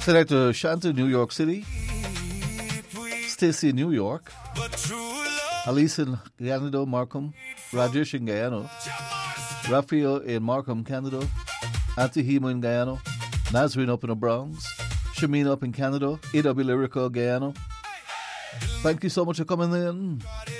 Tonight to Shanta, New York City. Stacy in New York. Alice in Canada, Markham. Rajesh in Guyana. Raphael in Markham, Canada. Auntie Hema in Guyana. Nazrin up in the Bronx. Shameen up in Canada. A.W. Lyrical, Guyana. Thank you so much for coming in.